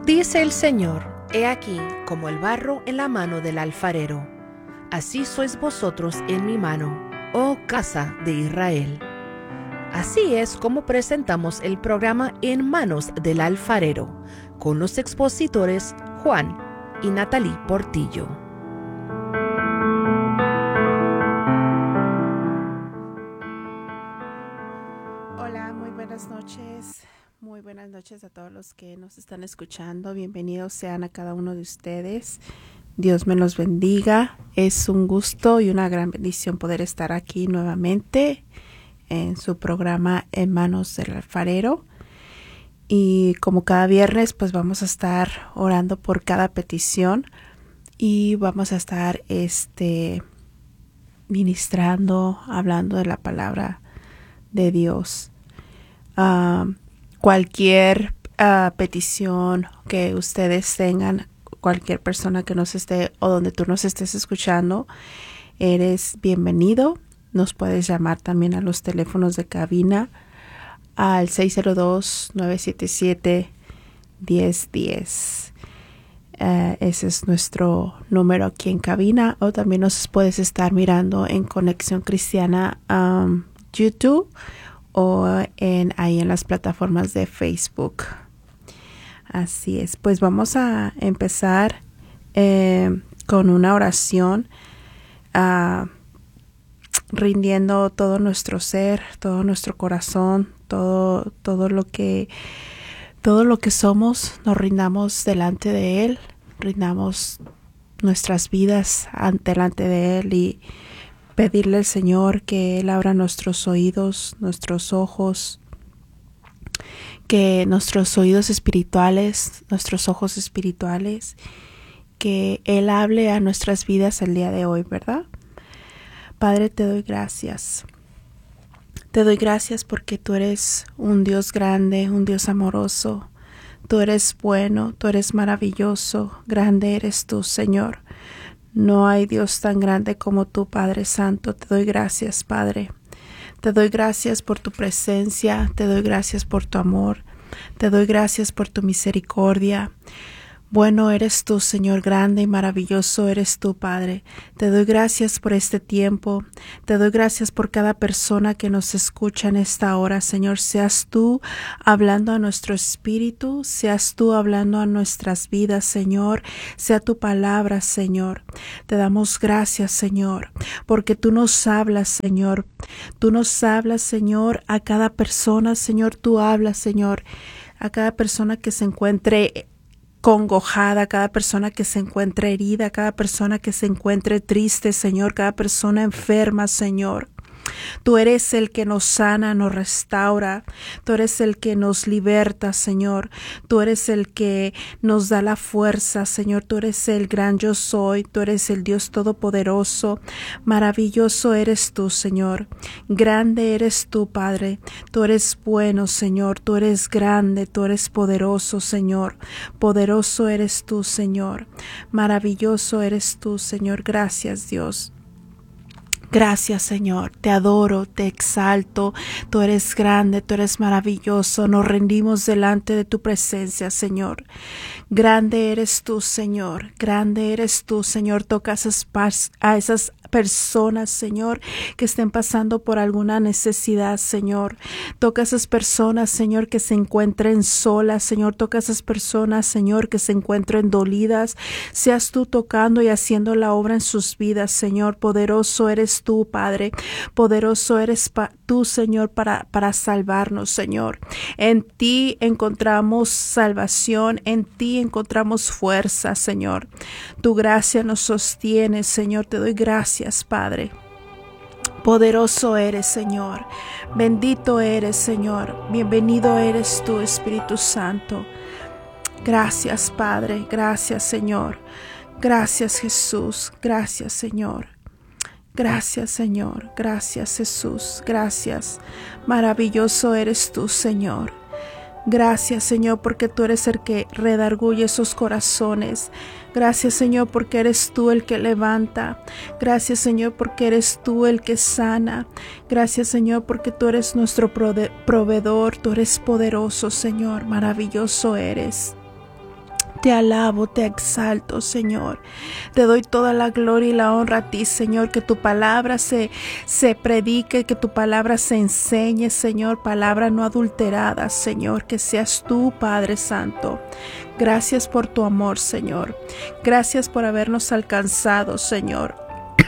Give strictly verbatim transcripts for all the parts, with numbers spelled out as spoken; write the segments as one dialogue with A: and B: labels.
A: Dice el Señor: He aquí como el barro en la mano del alfarero, así sois vosotros en mi mano, oh casa de Israel. Así es como presentamos el programa En manos del alfarero, con los expositores Juan y Natalie Portillo.
B: Hola, muy buenas noches. Muy buenas noches a todos los que nos están escuchando. Bienvenidos sean a cada uno de ustedes. Dios me los bendiga. Es un gusto y una gran bendición poder estar aquí nuevamente en su programa En manos del alfarero. Y como cada viernes, pues vamos a estar orando por cada petición y vamos a estar este ministrando, hablando de la palabra de Dios. Uh, cualquier uh, petición que ustedes tengan, cualquier persona que nos esté o donde tú nos estés escuchando, eres bienvenido. Nos puedes llamar también a los teléfonos de cabina al seis cero dos, nueve siete siete, uno cero uno cero. Uh, ese es nuestro número aquí en cabina, o también nos puedes estar mirando en Conexión Cristiana um, YouTube o en, ahí en las plataformas de Facebook. Así es, pues vamos a empezar eh, con una oración, uh, rindiendo todo nuestro ser, todo nuestro corazón, todo, todo lo que, todo lo que somos, nos rindamos delante de Él, rindamos nuestras vidas ante, delante de Él y pedirle al Señor que Él abra nuestros oídos, nuestros ojos, que nuestros oídos espirituales, nuestros ojos espirituales, que Él hable a nuestras vidas el día de hoy, ¿verdad? Padre, te doy gracias. Te doy gracias porque tú eres un Dios grande, un Dios amoroso. Tú eres bueno, tú eres maravilloso, grande eres tú, Señor. No hay Dios tan grande como tú, Padre Santo. Te doy gracias, Padre. Te doy gracias por tu presencia. Te doy gracias por tu amor. Te doy gracias por tu misericordia. Bueno eres tú, Señor, grande y maravilloso eres tú, Padre. Te doy gracias por este tiempo. Te doy gracias por cada persona que nos escucha en esta hora, Señor. Seas tú hablando a nuestro espíritu, seas tú hablando a nuestras vidas, Señor. Sea tu palabra, Señor. Te damos gracias, Señor, porque tú nos hablas, Señor. Tú nos hablas, Señor, a cada persona, Señor. Tú hablas, Señor, a cada persona que se encuentre congojada, cada persona que se encuentre herida, cada persona que se encuentre triste, Señor, cada persona enferma, Señor. Tú eres el que nos sana, nos restaura. Tú eres el que nos liberta, Señor. Tú eres el que nos da la fuerza, Señor. Tú eres el gran yo soy. Tú eres el Dios todopoderoso. Maravilloso eres tú, Señor. Grande eres tú, Padre. Tú eres bueno, Señor. Tú eres grande. Tú eres poderoso, Señor. Poderoso eres tú, Señor. Maravilloso eres tú, Señor. Gracias, Dios. Gracias, Señor, te adoro, te exalto, tú eres grande, tú eres maravilloso, nos rendimos delante de tu presencia, Señor. Grande eres tú, Señor, grande eres tú, Señor. Toca a esas, a esas personas, Señor, que estén pasando por alguna necesidad, Señor. Toca a esas personas, Señor, que se encuentren solas, Señor. Toca a esas personas, Señor, que se encuentren dolidas. Seas tú tocando y haciendo la obra en sus vidas, Señor. Poderoso eres tú, Padre. Poderoso eres pa- tú, Señor, para, para salvarnos, Señor. En ti encontramos salvación, en ti encontramos fuerza, Señor. Tu gracia nos sostiene, Señor. Te doy gracias, Padre. Poderoso eres, Señor. Bendito eres, Señor. Bienvenido eres tú, Espíritu Santo. Gracias, Padre. Gracias, Señor. Gracias, Jesús. Gracias, Señor. Gracias, Señor. Gracias, Jesús. Gracias. Maravilloso eres tú, Señor. Gracias, Señor, porque tú eres el que redarguye esos corazones. Gracias, Señor, porque eres tú el que levanta. Gracias, Señor, porque eres tú el que sana. Gracias, Señor, porque tú eres nuestro proveedor. Tú eres poderoso, Señor. Maravilloso eres. Te alabo, te exalto, Señor. Te doy toda la gloria y la honra a ti, Señor. Que tu palabra se, se predique, que tu palabra se enseñe, Señor. Palabra no adulterada, Señor. Que seas tú, Padre Santo. Gracias por tu amor, Señor. Gracias por habernos alcanzado, Señor.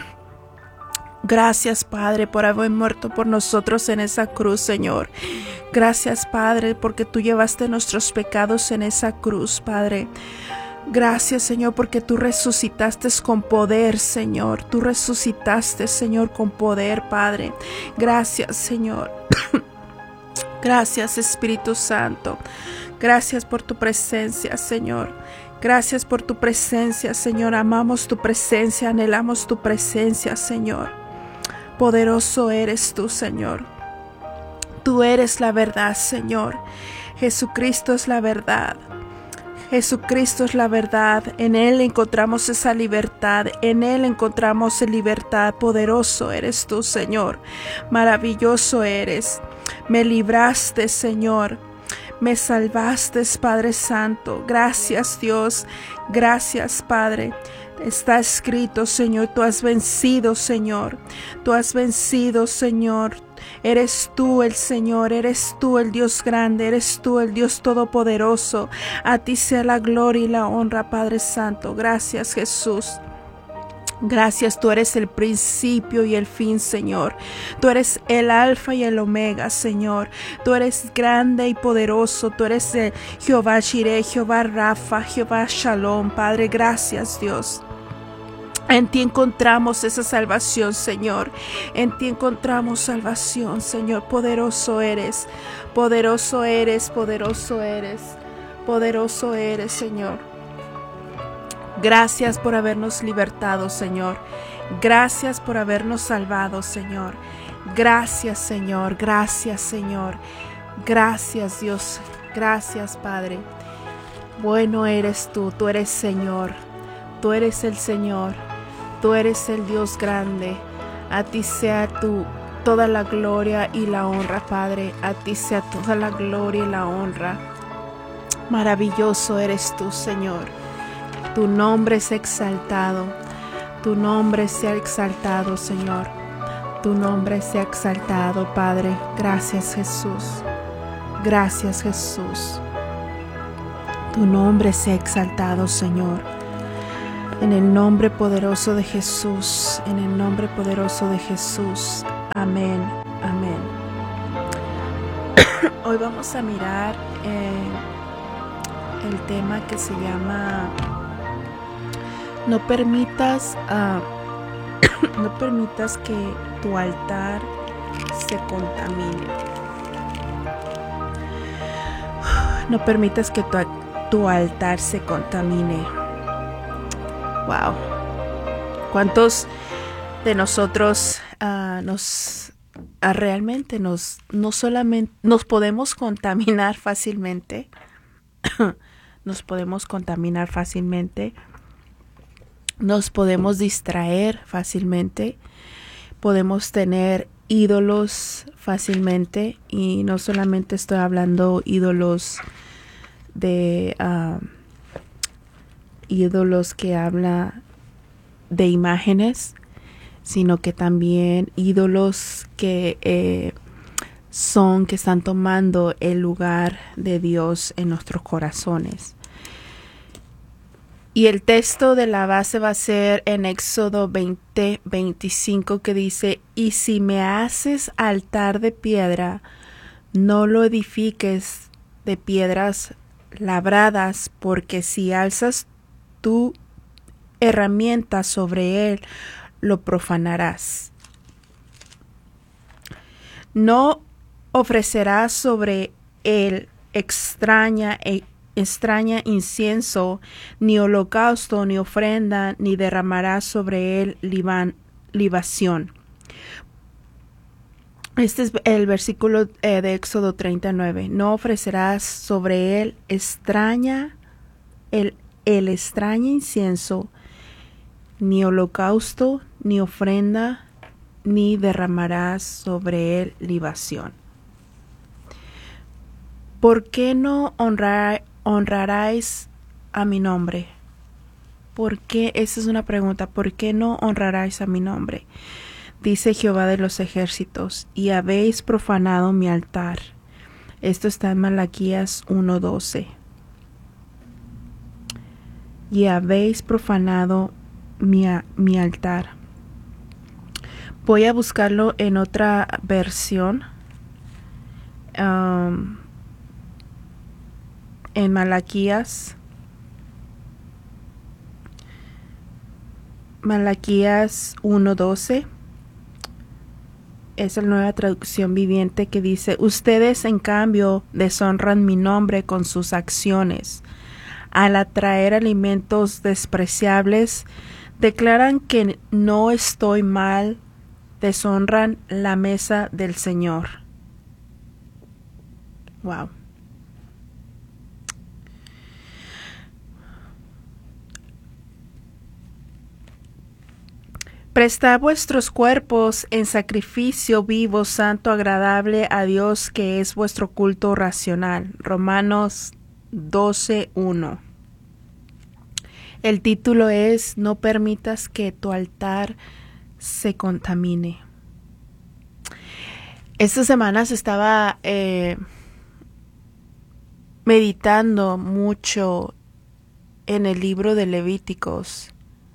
B: Gracias, Padre, por haber muerto por nosotros en esa cruz, Señor. Gracias, Padre, porque tú llevaste nuestros pecados en esa cruz, Padre. Gracias, Señor, porque tú resucitaste con poder, Señor. Tú resucitaste, Señor, con poder, Padre. Gracias, Señor. Gracias, Espíritu Santo. Gracias por tu presencia, Señor. Gracias por tu presencia, Señor. Amamos tu presencia, anhelamos tu presencia, Señor. Poderoso eres tú, Señor. Tú eres la verdad, Señor. Jesucristo es la verdad. Jesucristo es la verdad. En Él encontramos esa libertad. En Él encontramos libertad. Poderoso eres tú, Señor. Maravilloso eres. Me libraste, Señor. Me salvaste, Padre Santo. Gracias, Dios. Gracias, Padre. Está escrito, Señor, tú has vencido, Señor. Tú has vencido, Señor. Eres tú el Señor, eres tú el Dios grande, eres tú el Dios todopoderoso. A ti sea la gloria y la honra, Padre Santo. Gracias, Jesús. Gracias, tú eres el principio y el fin, Señor. Tú eres el alfa y el omega, Señor. Tú eres grande y poderoso. Tú eres el Jehová Jireh, Jehová Rafa, Jehová Shalom. Padre, gracias, Dios. En ti encontramos esa salvación, Señor. En ti encontramos salvación, Señor. Poderoso eres, poderoso eres, poderoso eres, poderoso eres, Señor. Gracias por habernos libertado, Señor. Gracias por habernos salvado, Señor. Gracias, Señor. Gracias, Señor. Gracias, Dios. Gracias, Padre. Bueno eres tú. Tú eres Señor. Tú eres el Señor. Tú eres el Dios grande. A ti sea tu toda la gloria y la honra, Padre. A ti sea toda la gloria y la honra. Maravilloso eres tú, Señor. Tu nombre sea exaltado. Tu nombre sea exaltado, Señor. Tu nombre sea exaltado, Padre. Gracias, Jesús. Gracias, Jesús. Tu nombre sea exaltado, Señor. En el nombre poderoso de Jesús. En el nombre poderoso de Jesús. Amén. Amén. Hoy vamos a mirar eh, el tema que se llama No permitas, uh, no permitas que tu altar se contamine. No permitas que tu, tu altar se contamine. Wow. ¿Cuántos de nosotros uh, nos uh, realmente nos no solamente nos podemos contaminar fácilmente? Nos podemos contaminar fácilmente. Nos podemos distraer fácilmente, podemos tener ídolos fácilmente, y no solamente estoy hablando ídolos de uh, ídolos que habla de imágenes, sino que también ídolos que eh, son que están tomando el lugar de Dios en nuestros corazones. Y el texto de la base va a ser en Éxodo veinte, veinticinco, que dice: y si me haces altar de piedra, no lo edifiques de piedras labradas, porque si alzas tu herramienta sobre él, lo profanarás. No ofrecerás sobre él extraña e extraña incienso, ni holocausto, ni ofrenda, ni derramarás sobre él liban, libación. Este es el versículo eh, de Éxodo treinta y nueve. No ofrecerás sobre él extraña, el, el extraño incienso, ni holocausto, ni ofrenda, ni derramarás sobre él libación. ¿Por qué no honrar, honraráis a mi nombre? ¿Por qué? Esa es una pregunta. ¿Por qué no honraráis a mi nombre? Dice Jehová de los ejércitos, y habéis profanado mi altar. Esto está en Malaquías uno doce. Y habéis profanado mi, mi altar. Voy a buscarlo en otra versión. Um, en Malaquías. Malaquías uno doce. Es la nueva traducción viviente que dice: ustedes en cambio deshonran mi nombre con sus acciones. Al atraer alimentos despreciables, declaran que no estoy mal, deshonran la mesa del Señor. Wow. Prestad vuestros cuerpos en sacrificio vivo, santo, agradable a Dios, que es vuestro culto racional. Romanos doce uno. El título es: no permitas que tu altar se contamine. Estas semanas estaba eh, meditando mucho en el libro de Levíticos.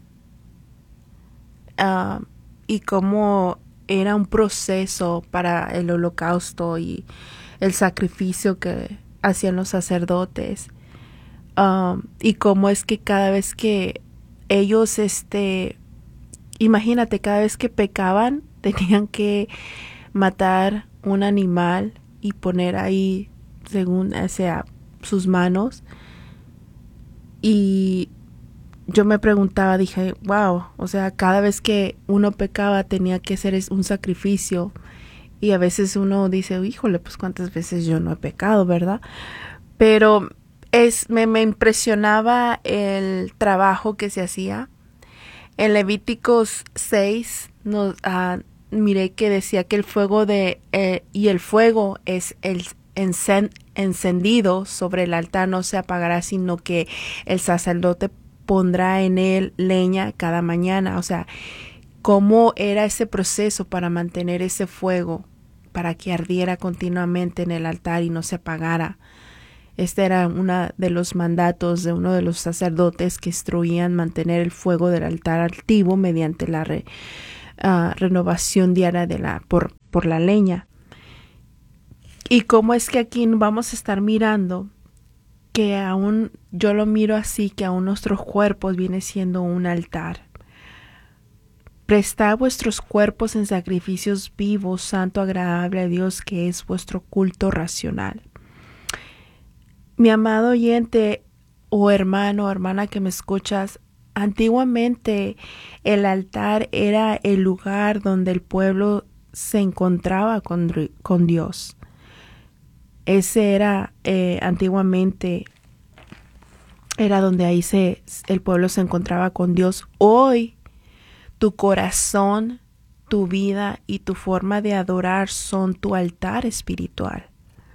B: Uh, y cómo era un proceso para el holocausto y el sacrificio que hacían los sacerdotes, um, y cómo es que cada vez que ellos, este, imagínate, cada vez que pecaban tenían que matar un animal y poner ahí, según, o sea, sus manos. Y yo me preguntaba, dije, wow, o sea, cada vez que uno pecaba tenía que hacer un sacrificio. Y a veces uno dice, híjole, pues cuántas veces yo no he pecado, ¿verdad? Pero es, me, me impresionaba el trabajo que se hacía. En Levíticos seis, nos, uh, miré que decía que el fuego de, eh, y el fuego es el encen, encendido sobre el altar, no se apagará, sino que el sacerdote pondrá en él leña cada mañana. O sea, cómo era ese proceso para mantener ese fuego, para que ardiera continuamente en el altar y no se apagara. Este era uno de los mandatos de uno de los sacerdotes, que instruían mantener el fuego del altar activo mediante la re, uh, renovación diaria de la, por, por la leña. Y cómo es que aquí vamos a estar mirando que aún, yo lo miro así, que aún nuestros cuerpos viene siendo un altar. Prestad vuestros cuerpos en sacrificios vivos, santo, agradable a Dios, que es vuestro culto racional. Mi amado oyente o hermano o hermana que me escuchas, antiguamente el altar era el lugar donde el pueblo se encontraba con, con Dios. Ese era eh, antiguamente, era donde ahí se, el pueblo se encontraba con Dios. Hoy tu corazón, tu vida y tu forma de adorar son tu altar espiritual.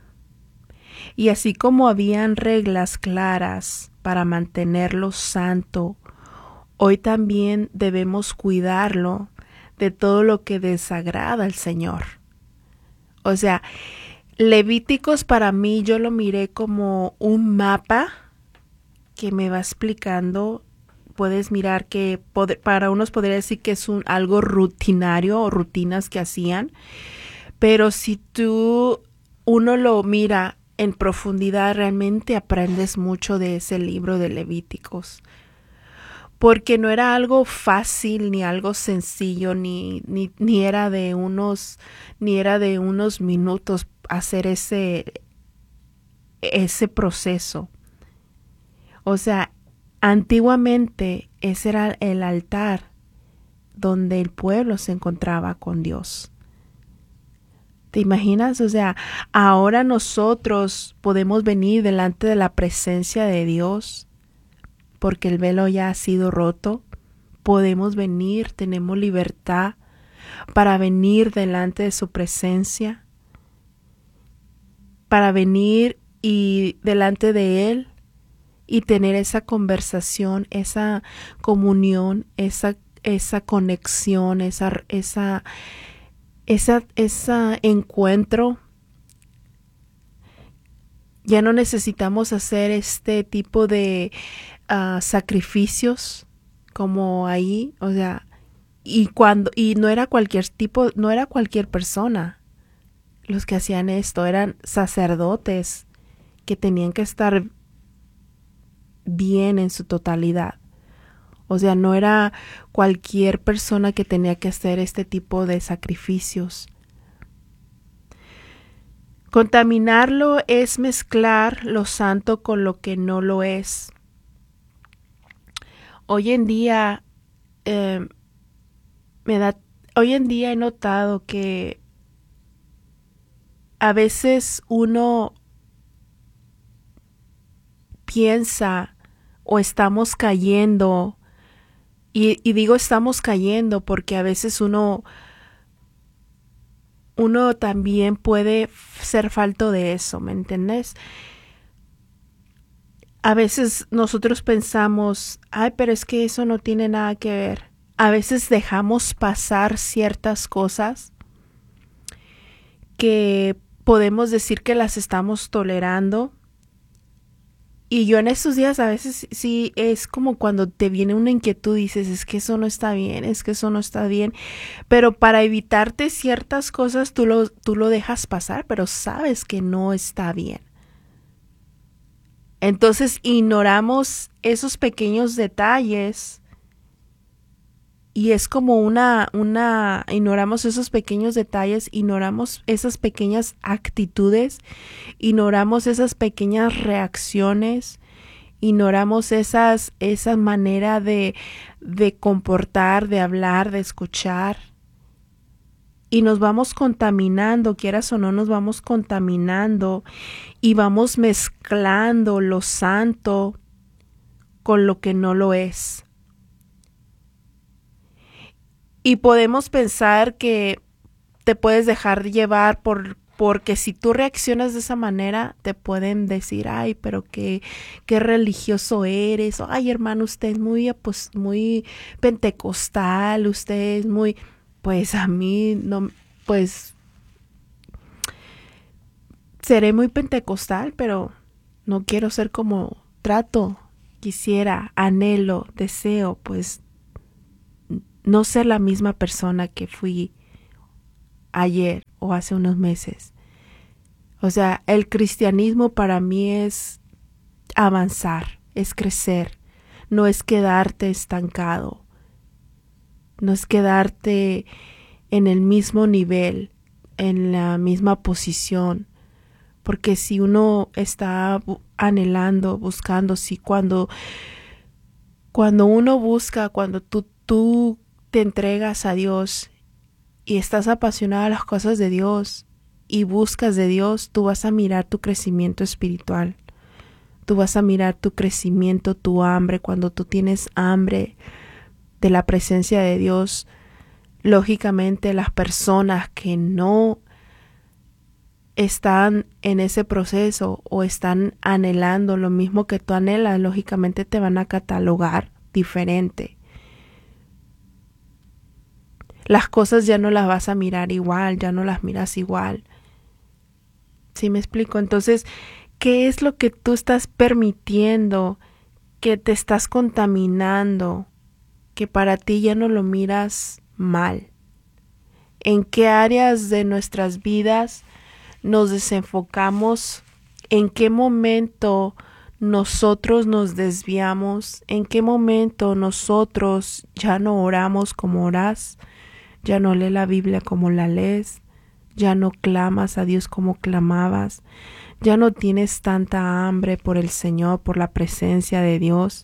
B: Y así como habían reglas claras para mantenerlo santo, hoy también debemos cuidarlo de todo lo que desagrada al Señor. O sea, Levíticos para mí yo lo miré como un mapa que me va explicando. Puedes mirar que para unos podría decir que es un, algo rutinario o rutinas que hacían, pero si tú uno lo mira en profundidad, realmente aprendes mucho de ese libro de Levíticos, porque no era algo fácil ni algo sencillo, ni, ni, ni era de unos ni era de unos minutos hacer ese ese proceso. O sea, antiguamente ese era el altar donde el pueblo se encontraba con Dios. ¿Te imaginas? O sea, ahora nosotros podemos venir delante de la presencia de Dios porque el velo ya ha sido roto. Podemos venir, tenemos libertad para venir delante de su presencia, para venir y delante de Él y tener esa conversación, esa comunión, esa, esa conexión, esa, esa, esa, ese encuentro. Ya no necesitamos hacer este tipo de uh, sacrificios como ahí, o sea, y cuando, y no era cualquier tipo, no era cualquier persona los que hacían esto, eran sacerdotes que tenían que estar bien en su totalidad. O sea, no era cualquier persona que tenía que hacer este tipo de sacrificios. Contaminarlo es mezclar lo santo con lo que no lo es. Hoy en día, eh, me da, hoy en día he notado que a veces uno piensa o estamos cayendo, y, y digo estamos cayendo porque a veces uno uno también puede ser falto de eso, ¿me entiendes? A veces nosotros pensamos, ay, pero es que eso no tiene nada que ver. A veces dejamos pasar ciertas cosas que podemos decir que las estamos tolerando. Y yo en estos días a veces sí es como cuando te viene una inquietud y dices, es que eso no está bien, es que eso no está bien. Pero para evitarte ciertas cosas tú lo, tú lo dejas pasar, pero sabes que no está bien. Entonces ignoramos esos pequeños detalles y es como una, una, ignoramos esos pequeños detalles, ignoramos esas pequeñas actitudes, ignoramos esas pequeñas reacciones, ignoramos esas, esa manera de, de comportar, de hablar, de escuchar. Y nos vamos contaminando, quieras o no, nos vamos contaminando y vamos mezclando lo santo con lo que no lo es. Y podemos pensar que te puedes dejar llevar por, porque si tú reaccionas de esa manera, te pueden decir, ay, pero qué, qué religioso eres, o, ay, hermano, usted es muy, pues, muy pentecostal, usted es muy... Pues a mí no, pues seré muy pentecostal, pero no quiero ser como trato, quisiera, anhelo, deseo, pues no ser la misma persona que fui ayer o hace unos meses. O sea, el cristianismo para mí es avanzar, es crecer, no es quedarte estancado. No es quedarte en el mismo nivel, en la misma posición, porque si uno está anhelando, buscando, si cuando, cuando uno busca, cuando tú, tú te entregas a Dios y estás apasionada a las cosas de Dios y buscas de Dios, tú vas a mirar tu crecimiento espiritual, tú vas a mirar tu crecimiento, tu hambre, cuando tú tienes hambre de la presencia de Dios. Lógicamente las personas que no están en ese proceso o están anhelando lo mismo que tú anhelas, lógicamente te van a catalogar diferente. Las cosas ya no las vas a mirar igual, ya no las miras igual. ¿Sí me explico? Entonces, ¿qué es lo que tú estás permitiendo que te estás contaminando? Que para ti ya no lo miras mal. ¿En qué áreas de nuestras vidas nos desenfocamos? ¿En qué momento nosotros nos desviamos? ¿En qué momento nosotros ya no oramos como oras? ¿Ya no lees la Biblia como la lees? ¿Ya no clamas a Dios como clamabas? ¿Ya no tienes tanta hambre por el Señor, por la presencia de Dios?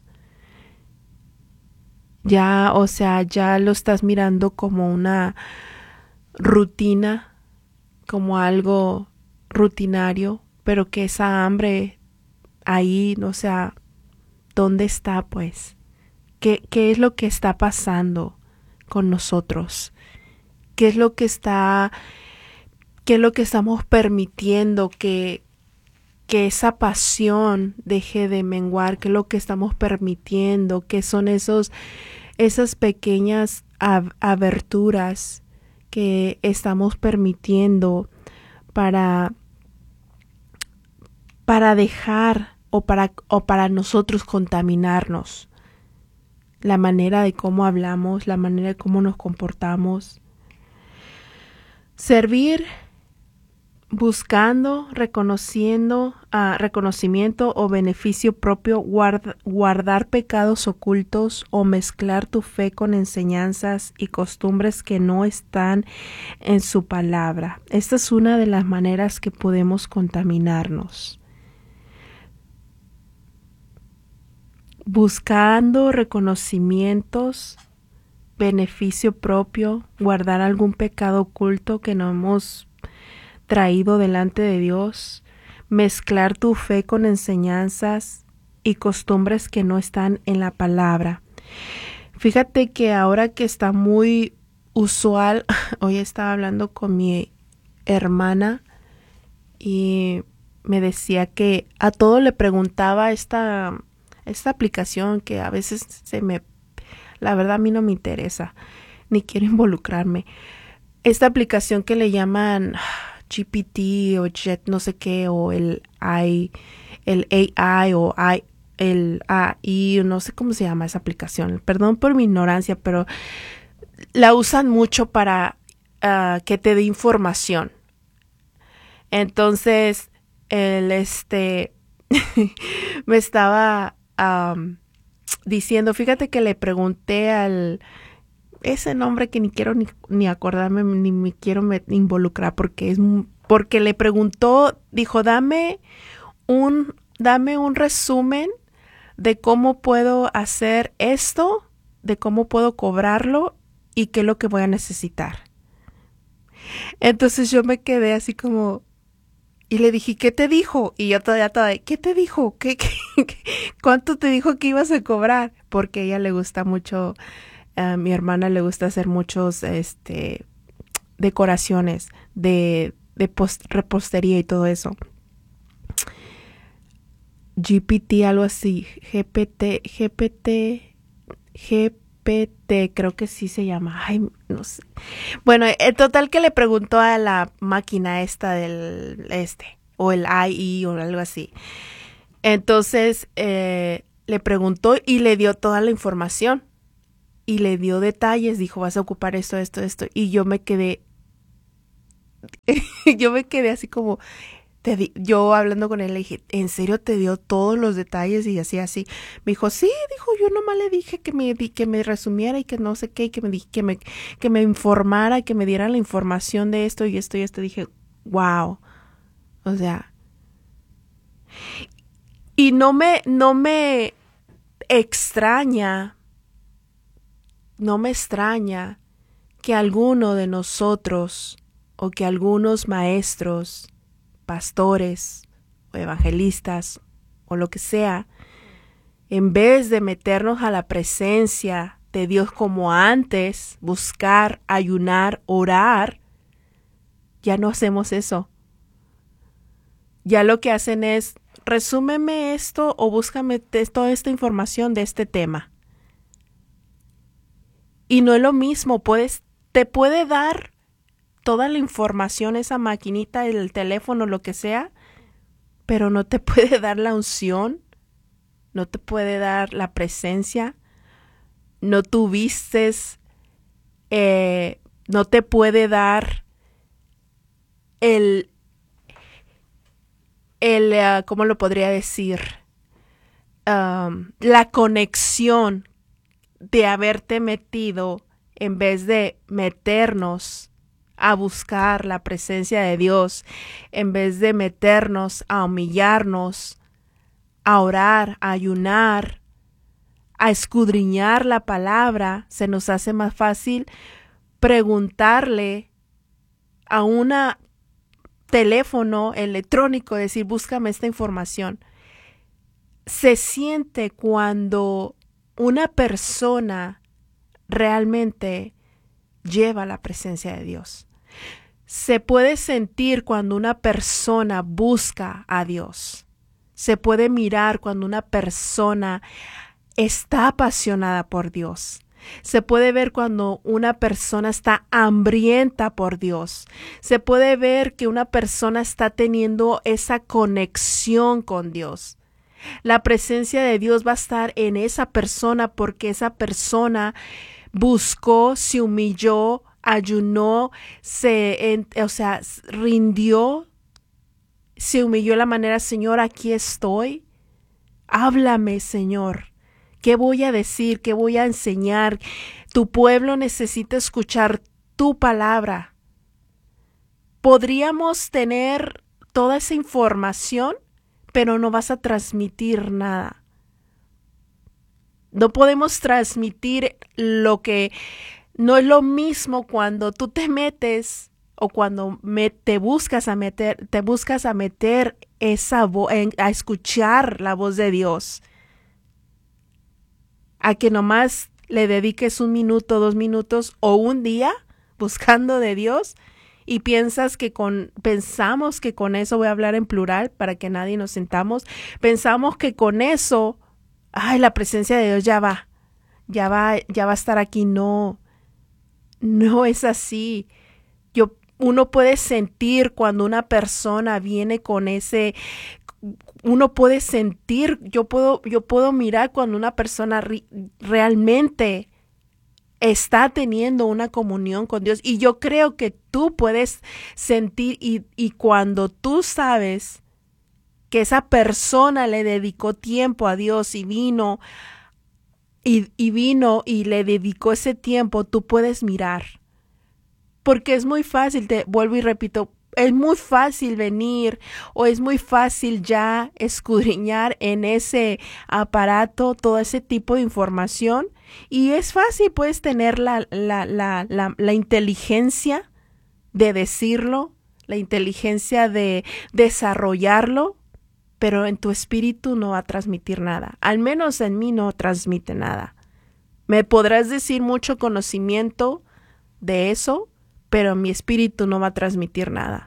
B: Ya, o sea, ya lo estás mirando como una rutina, como algo rutinario, pero que esa hambre ahí, o sea, ¿dónde está pues? ¿Qué, qué es lo que está pasando con nosotros? ¿Qué es lo que está, qué es lo que estamos permitiendo que, que esa pasión deje de menguar, que es lo que estamos permitiendo, que son esos, esas pequeñas ab- aberturas que estamos permitiendo para, para dejar o para, o para nosotros contaminarnos. La manera de cómo hablamos, la manera de cómo nos comportamos. Servir buscando, reconociendo, uh, reconocimiento o beneficio propio, guard, guardar pecados ocultos o mezclar tu fe con enseñanzas y costumbres que no están en su palabra. Esta es una de las maneras que podemos contaminarnos. Buscando reconocimientos, beneficio propio, guardar algún pecado oculto que no hemos traído delante de Dios, mezclar tu fe con enseñanzas y costumbres que no están en la palabra. Fíjate que ahora que está muy usual, hoy estaba hablando con mi hermana y me decía que a todo le preguntaba esta, esta aplicación que a veces se me, la verdad a mí no me interesa, ni quiero involucrarme. Esta aplicación que le llaman G P T o Jet no sé qué, o el I, el A I o I, el A I, no sé cómo se llama esa aplicación. Perdón por mi ignorancia, pero la usan mucho para uh, que te dé información. Entonces, el este me estaba um, diciendo, fíjate que le pregunté al ese nombre que ni quiero ni, ni acordarme, ni me quiero me, involucrar porque es porque le preguntó, dijo, dame un, dame un resumen de cómo puedo hacer esto, de cómo puedo cobrarlo y qué es lo que voy a necesitar. Entonces yo me quedé así como, y le dije, ¿qué te dijo? Y yo todavía, todavía, ¿qué te dijo? ¿Qué, qué, qué, ¿Cuánto te dijo que ibas a cobrar? Porque a ella le gusta mucho, a mi hermana le gusta hacer muchos, este, decoraciones de, de post, repostería y todo eso. G P T, algo así, G P T, G P T, G P T, creo que sí se llama, ay, no sé. Bueno, el total que le preguntó a la máquina esta del este, o el I E o algo así. Entonces, eh, le preguntó y le dio toda la información. Y le dio detalles, dijo, vas a ocupar esto, esto, esto. Y yo me quedé, yo me quedé así como, te di, yo hablando con él le dije, ¿en serio te dio todos los detalles? Y así, así. Me dijo, sí, dijo, yo nomás le dije que me, que me resumiera y que no sé qué, y que me, que me, que me informara, que me diera la información de esto y esto y esto. Dije, wow. O sea, y no me, no me extraña, no me extraña que alguno de nosotros o que algunos maestros, pastores o evangelistas o lo que sea, en vez de meternos a la presencia de Dios como antes, buscar, ayunar, orar, ya no hacemos eso. Ya lo que hacen es, resúmeme esto o búscame toda esta información de este tema. Y no es lo mismo, puedes, te puede dar toda la información, esa maquinita, el teléfono, lo que sea, pero no te puede dar la unción, no te puede dar la presencia, no tuviste, eh, no te puede dar el, el uh, ¿cómo lo podría decir? Um, la conexión de haberte metido en vez de meternos a buscar la presencia de Dios, en vez de meternos a humillarnos, a orar, a ayunar, a escudriñar la palabra, se nos hace más fácil preguntarle a un teléfono electrónico, decir, búscame esta información. Se siente cuando una persona realmente lleva la presencia de Dios. Se puede sentir cuando una persona busca a Dios. Se puede mirar cuando una persona está apasionada por Dios. Se puede ver cuando una persona está hambrienta por Dios. Se puede ver que una persona está teniendo esa conexión con Dios. La presencia de Dios va a estar en esa persona porque esa persona buscó, se humilló, ayunó, se, en, o sea, rindió, se humilló de la manera, Señor, aquí estoy. Háblame, Señor. ¿Qué voy a decir? ¿Qué voy a enseñar? Tu pueblo necesita escuchar tu palabra. Podríamos tener toda esa información, pero no vas a transmitir nada. No podemos transmitir lo que no es lo mismo cuando tú te metes o cuando me, te buscas a meter, te buscas a meter esa voz, a escuchar la voz de Dios. A que nomás le dediques un minuto, dos minutos o un día buscando de Dios y piensas que con, pensamos que con eso, voy a hablar en plural para que nadie nos sintamos, pensamos que con eso, ay, la presencia de Dios ya va, ya va, ya va a estar aquí. No, no es así. Yo, uno puede sentir cuando una persona viene con ese, uno puede sentir, yo puedo, yo puedo mirar cuando una persona re, realmente está teniendo una comunión con Dios. Y yo creo que tú puedes sentir y, y cuando tú sabes que esa persona le dedicó tiempo a Dios y vino y, y vino y le dedicó ese tiempo, tú puedes mirar. Porque es muy fácil, te vuelvo y repito, es muy fácil venir o es muy fácil ya escudriñar en ese aparato todo ese tipo de información y es fácil, puedes tener la, la, la, la, la inteligencia de decirlo, la inteligencia de desarrollarlo, pero en tu espíritu no va a transmitir nada. Al menos en mí no transmite nada. Me podrás decir mucho conocimiento de eso, pero mi espíritu no va a transmitir nada.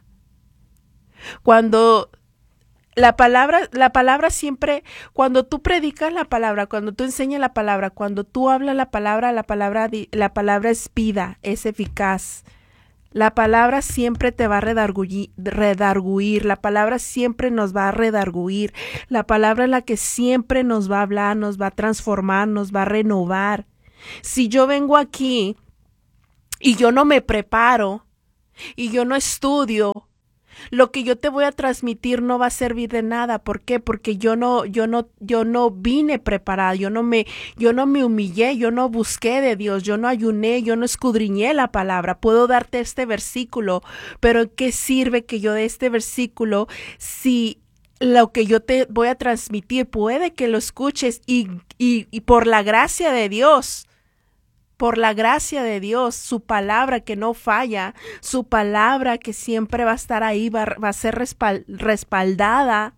B: Cuando la palabra, la palabra siempre, cuando tú predicas la palabra, cuando tú enseñas la palabra, cuando tú hablas la palabra, la palabra, la palabra es vida, es eficaz. La palabra siempre te va a redarguir, redarguir, la palabra siempre nos va a redarguir, la palabra es la que siempre nos va a hablar, nos va a transformar, nos va a renovar. Si yo vengo aquí y yo no me preparo y yo no estudio, lo que yo te voy a transmitir no va a servir de nada. ¿Por qué? Porque yo no, yo no, yo no vine preparada, yo no me, yo no me humillé, yo no busqué de Dios, yo no ayuné, yo no escudriñé la palabra. Puedo darte este versículo, pero ¿qué sirve que yo dé este versículo si lo que yo te voy a transmitir puede que lo escuches y, y, y por la gracia de Dios? Por la gracia de Dios, su palabra que no falla, su palabra que siempre va a estar ahí, va, va a ser respal, respaldada.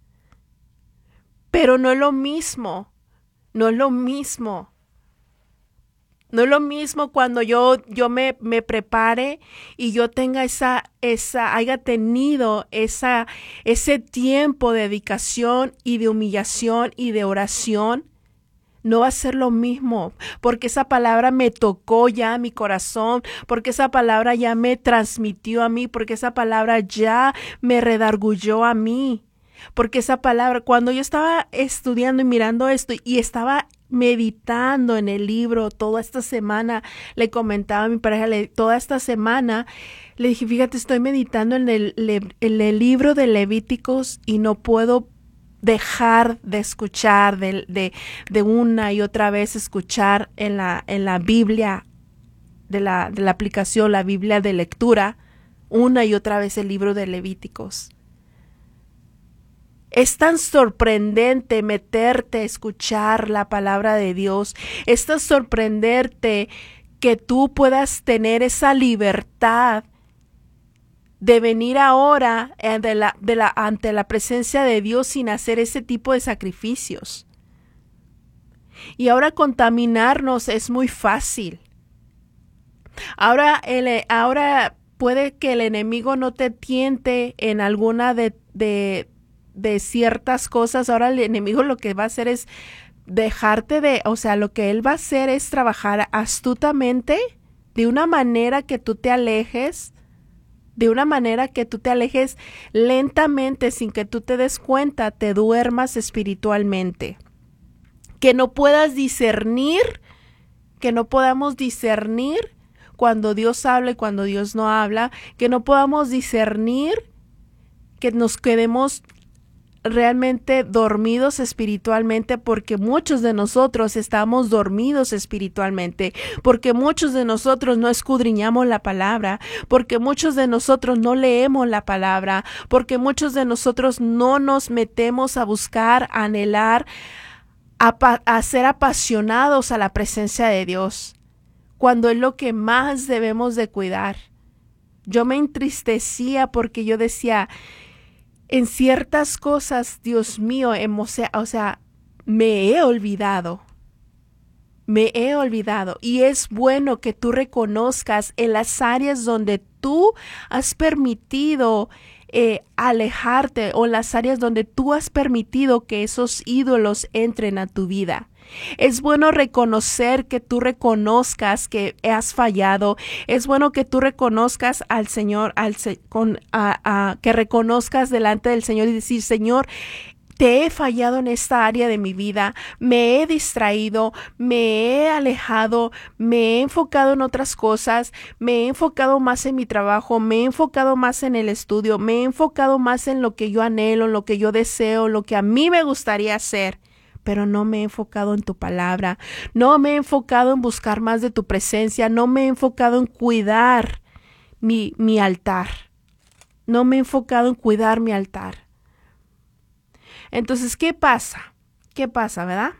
B: Pero no es lo mismo, no es lo mismo. No es lo mismo cuando yo, yo me, me prepare y yo tenga esa, esa, haya tenido esa, ese tiempo de dedicación y de humillación y de oración. No va a ser lo mismo, porque esa palabra me tocó ya a mi corazón, porque esa palabra ya me transmitió a mí, porque esa palabra ya me redargulló a mí, porque esa palabra, cuando yo estaba estudiando y mirando esto y estaba meditando en el libro toda esta semana, le comentaba a mi pareja, le, toda esta semana, le dije, fíjate, estoy meditando en el, en el libro de Levíticos y no puedo dejar de escuchar, de, de, de una y otra vez escuchar en la, en la Biblia, de la, de la aplicación, la Biblia de lectura, una y otra vez el libro de Levíticos. Es tan sorprendente meterte a escuchar la palabra de Dios, es tan sorprendente que tú puedas tener esa libertad de venir ahora de la, de la, ante la presencia de Dios sin hacer ese tipo de sacrificios. Y ahora contaminarnos es muy fácil. Ahora, el, ahora puede que el enemigo no te tiente en alguna de, de, de ciertas cosas. Ahora el enemigo lo que va a hacer es dejarte de, o sea, lo que él va a hacer es trabajar astutamente de una manera que tú te alejes, de una manera que tú te alejes lentamente sin que tú te des cuenta, te duermas espiritualmente. Que no puedas discernir, que no podamos discernir cuando Dios habla y cuando Dios no habla, que no podamos discernir, que nos quedemos realmente dormidos espiritualmente, porque muchos de nosotros estamos dormidos espiritualmente, porque muchos de nosotros no escudriñamos la palabra, porque muchos de nosotros no leemos la palabra, porque muchos de nosotros no nos metemos a buscar, a anhelar, a, a ser apasionados a la presencia de Dios, cuando es lo que más debemos de cuidar. Yo me entristecía porque yo decía, en ciertas cosas, Dios mío, hemos, o sea, me he olvidado, me he olvidado. Y es bueno que tú reconozcas en las áreas donde tú has permitido eh, alejarte, o las áreas donde tú has permitido que esos ídolos entren a tu vida. Es bueno reconocer que tú reconozcas que has fallado. Es bueno que tú reconozcas al Señor, al, con, a, a, que reconozcas delante del Señor y decir, Señor, te he fallado en esta área de mi vida, me he distraído, me he alejado, me he enfocado en otras cosas, me he enfocado más en mi trabajo, me he enfocado más en el estudio, me he enfocado más en lo que yo anhelo, en lo que yo deseo, lo que a mí me gustaría hacer. Pero no me he enfocado en tu palabra, no me he enfocado en buscar más de tu presencia, no me he enfocado en cuidar mi, mi altar, no me he enfocado en cuidar mi altar. Entonces, ¿qué pasa? ¿Qué pasa, verdad?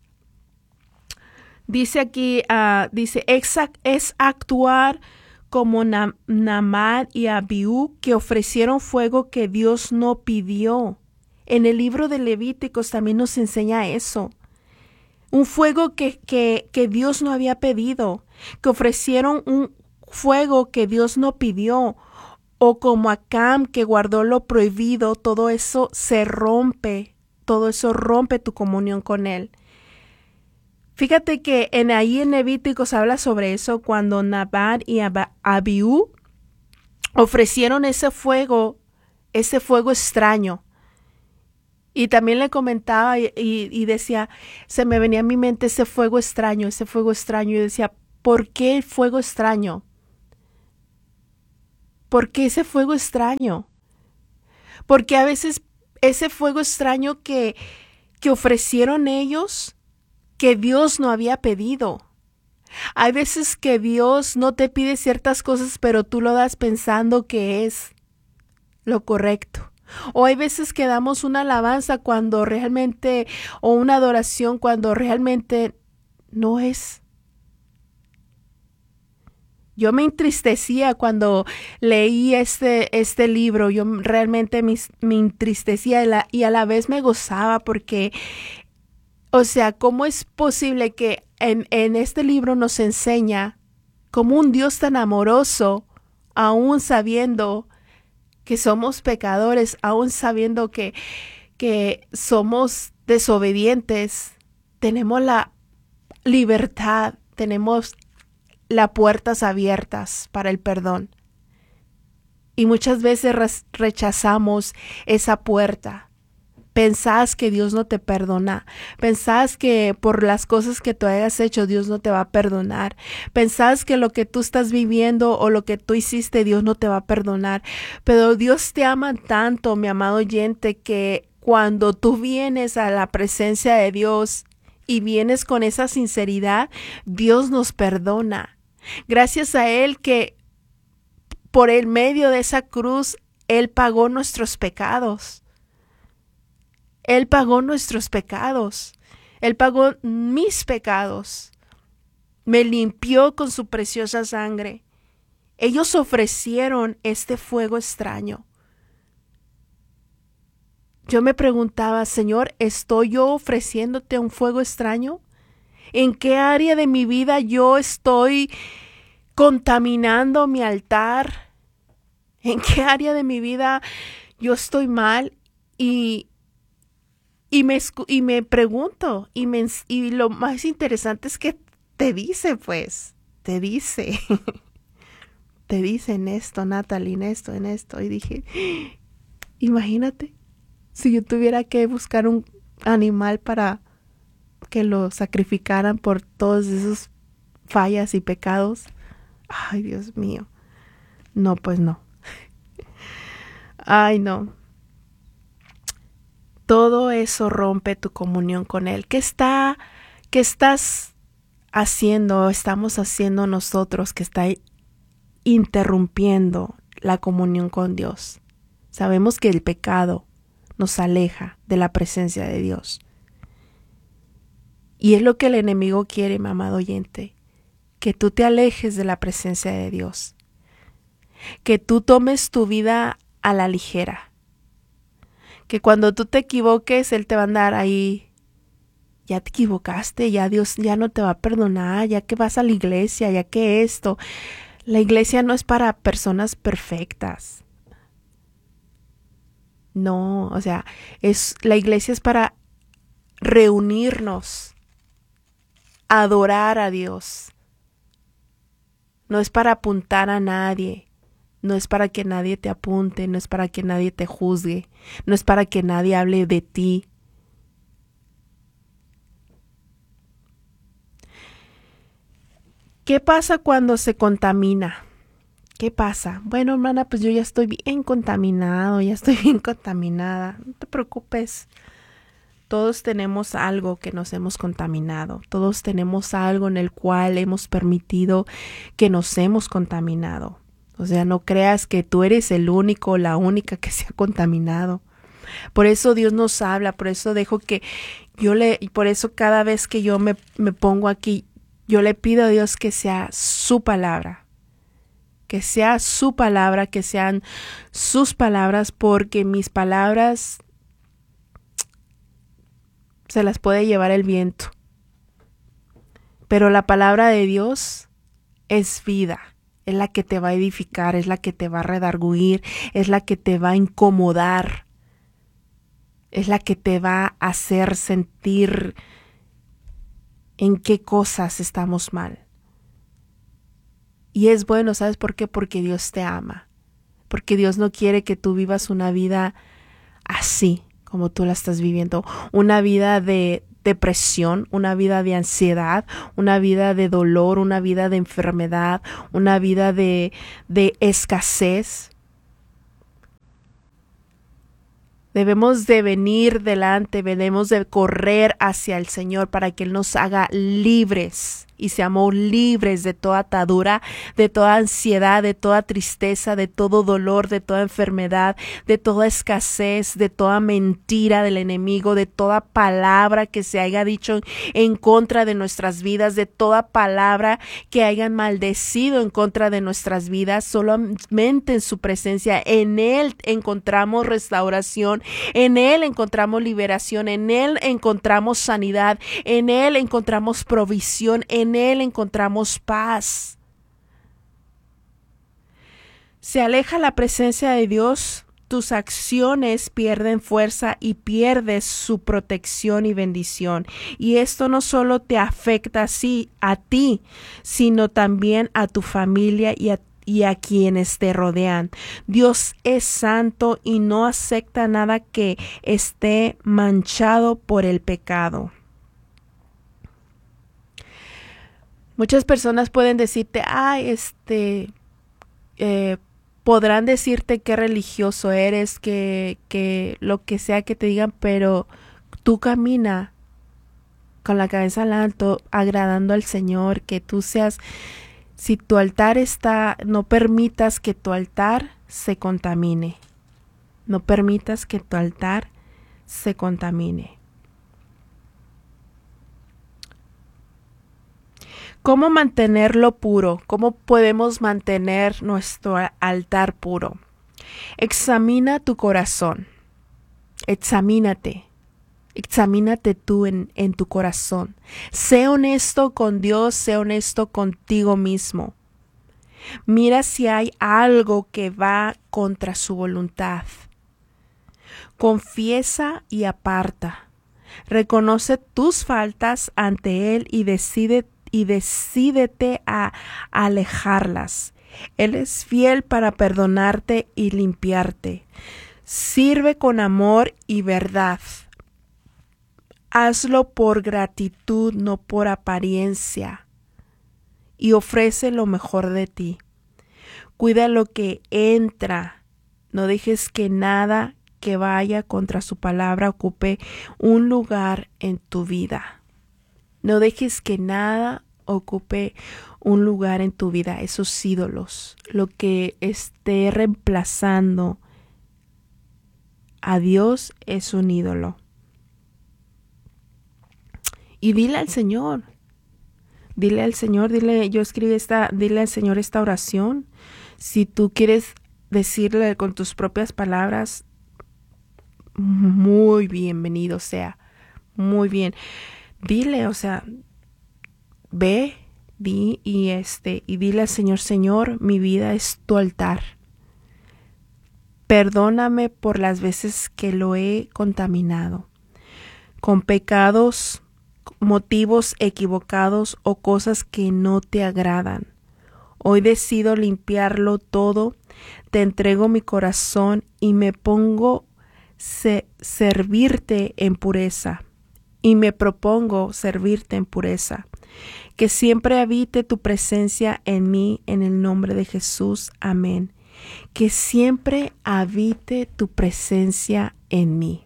B: Dice aquí, uh, dice, es actuar como Nam- Namad y Abiú, que ofrecieron fuego que Dios no pidió. En el libro de Levíticos también nos enseña eso. Un fuego que, que, que Dios no había pedido, que ofrecieron un fuego que Dios no pidió, o como Acán, que guardó lo prohibido. Todo eso se rompe, todo eso rompe tu comunión con Él. Fíjate que en ahí en Levíticos habla sobre eso, cuando Nadab y Abiú ofrecieron ese fuego, ese fuego extraño. Y también le comentaba y, y, y decía, se me venía a mi mente ese fuego extraño, ese fuego extraño. Y decía, ¿por qué el fuego extraño? ¿Por qué ese fuego extraño? Porque a veces ese fuego extraño que, que ofrecieron ellos, que Dios no había pedido. Hay veces que Dios no te pide ciertas cosas, pero tú lo das pensando que es lo correcto. O hay veces que damos una alabanza cuando realmente, o una adoración cuando realmente no es. Yo me entristecía cuando leí este, este libro. Yo realmente me, me entristecía y, la, y a la vez me gozaba porque, o sea, ¿cómo es posible que en, en este libro nos enseña cómo un Dios tan amoroso, aún sabiendo que somos pecadores, aún sabiendo que, que somos desobedientes, tenemos la libertad, tenemos las puertas abiertas para el perdón? Y muchas veces re- rechazamos esa puerta. Pensás que Dios no te perdona. Pensás que por las cosas que tú hayas hecho, Dios no te va a perdonar. Pensás que lo que tú estás viviendo o lo que tú hiciste, Dios no te va a perdonar. Pero Dios te ama tanto, mi amado oyente, que cuando tú vienes a la presencia de Dios y vienes con esa sinceridad, Dios nos perdona. Gracias a Él que por el medio de esa cruz, Él pagó nuestros pecados. Él pagó nuestros pecados. Él pagó mis pecados. Me limpió con su preciosa sangre. Ellos ofrecieron este fuego extraño. Yo me preguntaba, Señor, ¿estoy yo ofreciéndote un fuego extraño? ¿En qué área de mi vida yo estoy contaminando mi altar? ¿En qué área de mi vida yo estoy mal? Y, y, me, y me pregunto, y, me, y lo más interesante es que te dice, pues, te dice, te dice en esto, Natalie, en esto, en esto. Y dije, imagínate, si yo tuviera que buscar un animal para que lo sacrificaran por todos esos fallas y pecados. Ay, Dios mío. No, pues no. Ay, no. Todo eso rompe tu comunión con Él. ¿Qué está, qué estás haciendo, estamos haciendo nosotros que está interrumpiendo la comunión con Dios? Sabemos que el pecado nos aleja de la presencia de Dios. Y es lo que el enemigo quiere, mi amado oyente, que tú te alejes de la presencia de Dios, que tú tomes tu vida a la ligera, que cuando tú te equivoques, Él te va a andar ahí, ya te equivocaste, ya Dios ya no te va a perdonar, ya que vas a la iglesia, ya que esto. La iglesia no es para personas perfectas. No, o sea, es, la iglesia es para reunirnos, adorar a Dios. No es para apuntar a nadie, no es para que nadie te apunte, no es para que nadie te juzgue, no es para que nadie hable de ti. ¿Qué pasa cuando se contamina? ¿Qué pasa? Bueno, hermana, pues yo ya estoy bien contaminado, ya estoy bien contaminada. No te preocupes. Todos tenemos algo que nos hemos contaminado. Todos tenemos algo en el cual hemos permitido que nos hemos contaminado. O sea, no creas que tú eres el único o la única que se ha contaminado. Por eso Dios nos habla, por eso dejo que yo le, y por eso cada vez que yo me, me pongo aquí, yo le pido a Dios que sea su palabra. Que sea su palabra, que sean sus palabras, porque mis palabras se las puede llevar el viento. Pero la palabra de Dios es vida, es la que te va a edificar, es la que te va a redarguir, es la que te va a incomodar, es la que te va a hacer sentir en qué cosas estamos mal. Y es bueno, ¿sabes por qué? Porque Dios te ama, porque Dios no quiere que tú vivas una vida así como tú la estás viviendo, una vida de depresión, una vida de ansiedad, una vida de dolor, una vida de enfermedad, una vida de, de escasez. Debemos de venir delante, debemos de correr hacia el Señor para que Él nos haga libres y seamos libres de toda atadura, de toda ansiedad, de toda tristeza, de todo dolor, de toda enfermedad, de toda escasez, de toda mentira del enemigo, de toda palabra que se haya dicho en contra de nuestras vidas, de toda palabra que hayan maldecido en contra de nuestras vidas. Solamente en su presencia, en Él encontramos restauración, en Él encontramos liberación, en Él encontramos sanidad, en Él encontramos provisión, en Él encontramos paz. Se aleja la presencia de Dios, tus acciones pierden fuerza y pierdes su protección y bendición. Y esto no solo te afecta así a ti, sino también a tu familia y a y a quienes te rodean. Dios es santo y no acepta nada que esté manchado por el pecado. Muchas personas pueden decirte, ay, este, eh, podrán decirte qué religioso eres, que, que lo que sea que te digan, pero tú camina con la cabeza al alto, agradando al Señor, que tú seas. Si tu altar está, no permitas que tu altar se contamine. No permitas que tu altar se contamine. ¿Cómo mantenerlo puro? ¿Cómo podemos mantener nuestro altar puro? Examina tu corazón. Examínate. Examínate tú en, en tu corazón. Sé honesto con Dios, sé honesto contigo mismo. Mira si hay algo que va contra su voluntad. Confiesa y aparta. Reconoce tus faltas ante Él y decide, y decídete a alejarlas. Él es fiel para perdonarte y limpiarte. Sirve con amor y verdad. Hazlo por gratitud, no por apariencia. Y ofrece lo mejor de ti. Cuida lo que entra. No dejes que nada que vaya contra su palabra ocupe un lugar en tu vida. No dejes que nada ocupe un lugar en tu vida, esos ídolos, lo que esté reemplazando a Dios es un ídolo. Y dile al Señor, dile al Señor, dile, yo escribí esta, dile al Señor esta oración. Si tú quieres decirle con tus propias palabras, muy bienvenido sea, muy bien. Dile, o sea, ve, di y este, y dile al Señor, Señor, mi vida es tu altar. Perdóname por las veces que lo he contaminado, con pecados, motivos equivocados o cosas que no te agradan. Hoy decido limpiarlo todo, te entrego mi corazón y me pongo Se, servirte en pureza y me propongo servirte en pureza. Que siempre habite tu presencia en mí en el nombre de Jesús. Amén. Que siempre habite tu presencia en mí.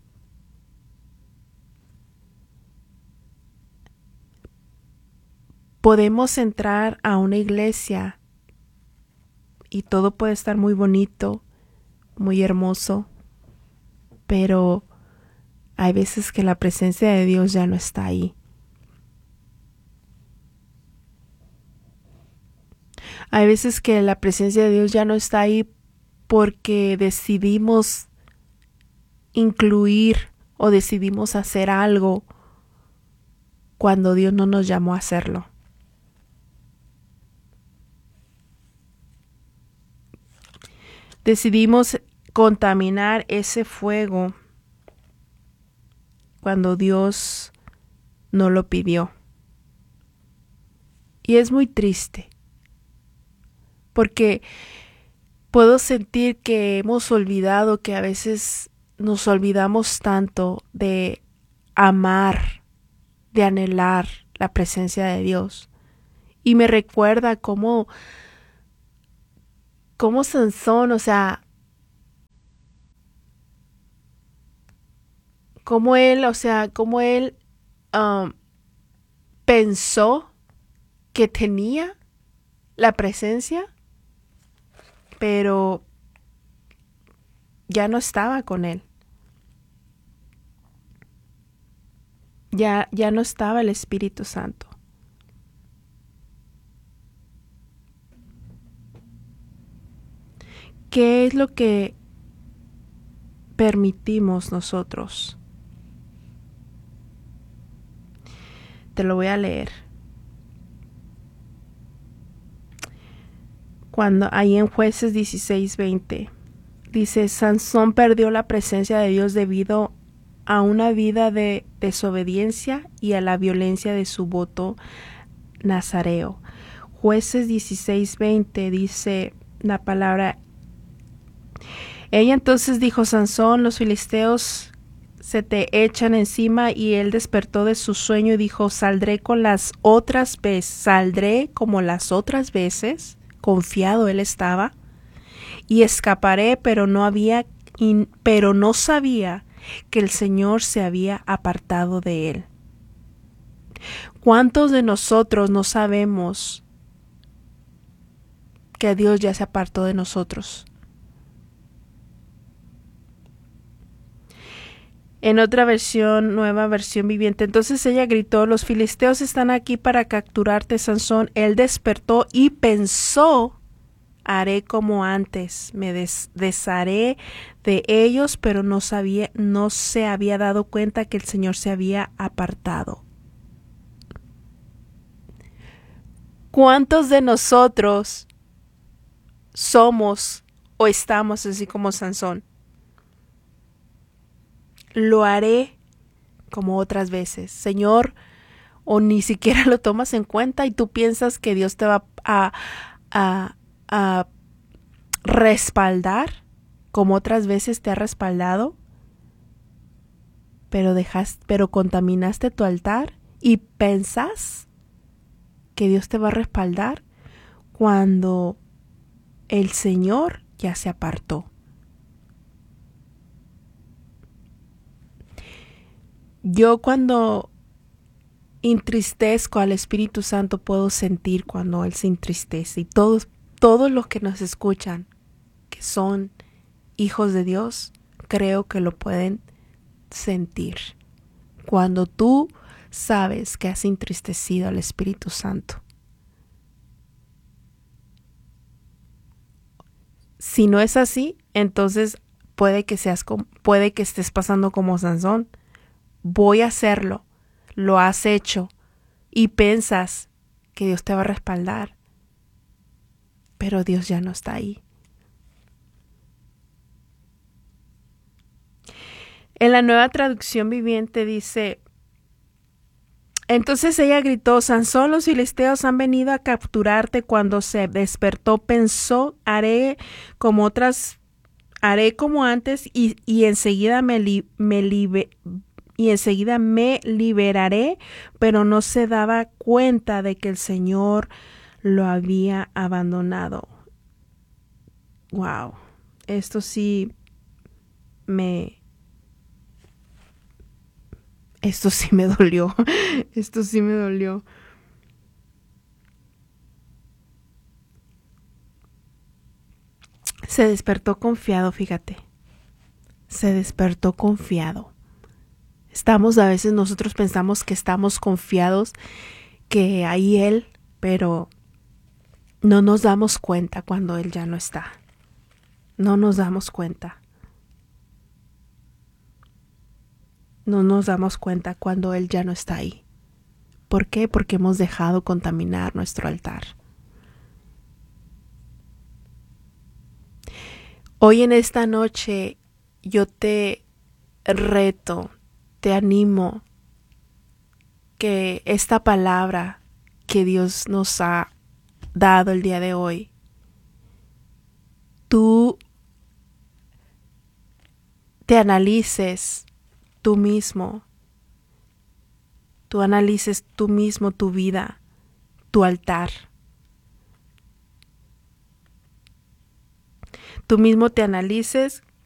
B: Podemos entrar a una iglesia y todo puede estar muy bonito, muy hermoso. Pero hay veces que la presencia de Dios ya no está ahí. Hay veces que la presencia de Dios ya no está ahí porque decidimos incluir o decidimos hacer algo cuando Dios no nos llamó a hacerlo. Decidimos contaminar ese fuego cuando Dios no lo pidió. Y es muy triste porque puedo sentir que hemos olvidado, que a veces nos olvidamos tanto de amar, de anhelar la presencia de Dios. Y me recuerda cómo, cómo Sansón, o sea, cómo él, o sea, cómo él um, pensó que tenía la presencia, pero ya no estaba con él. Ya, ya no estaba el Espíritu Santo. ¿Qué es lo que permitimos nosotros? Te lo voy a leer. Cuando ahí en Jueces dieciséis veinte dice: Sansón perdió la presencia de Dios debido a una vida de desobediencia y a la violencia de su voto nazareo. Jueces dieciséis veinte dice la palabra: ella entonces dijo: Sansón, los filisteos se te echan encima. Y él despertó de su sueño y dijo: saldré con las otras veces, saldré como las otras veces. Confiado él estaba, y escaparé, pero no había, in, pero no sabía que el Señor se había apartado de él. ¿Cuántos de nosotros no sabemos que Dios ya se apartó de nosotros? En otra versión, nueva versión viviente, entonces ella gritó: los filisteos están aquí para capturarte, Sansón. Él despertó y pensó: haré como antes, me des desharé de ellos, pero no sabía, no se había dado cuenta que el Señor se había apartado. ¿Cuántos de nosotros somos o estamos así como Sansón. Lo haré como otras veces. Señor, o ni siquiera lo tomas en cuenta y tú piensas que Dios te va a, a, a respaldar como otras veces te ha respaldado, pero dejaste, pero contaminaste tu altar y pensás que Dios te va a respaldar cuando el Señor ya se apartó. Yo cuando entristezco al Espíritu Santo puedo sentir cuando Él se entristece, y todos, todos los que nos escuchan que son hijos de Dios, creo que lo pueden sentir. Cuando tú sabes que has entristecido al Espíritu Santo. Si no es así, entonces puede que seas, puede que estés pasando como Sansón. Voy a hacerlo, lo has hecho y piensas que Dios te va a respaldar, pero Dios ya no está ahí. En la Nueva Traducción Viviente dice: entonces ella gritó, Sansón, los filisteos han venido a capturarte. Cuando se despertó pensó, haré como otras, haré como antes y, y enseguida me, li, me libe, y enseguida me liberaré, pero no se daba cuenta de que el Señor lo había abandonado. Wow, esto sí me... Esto sí me dolió. Esto sí me dolió. Se despertó confiado, fíjate. Se despertó confiado. Estamos, a veces nosotros pensamos que estamos confiados, que hay Él, pero no nos damos cuenta cuando Él ya no está. No nos damos cuenta. No nos damos cuenta cuando Él ya no está ahí. ¿Por qué? Porque hemos dejado contaminar nuestro altar. Hoy en esta noche yo te reto, te animo que esta palabra que Dios nos ha dado el día de hoy, tú te analices tú mismo, tú analices tú mismo tu vida, tu altar. Tú mismo te analices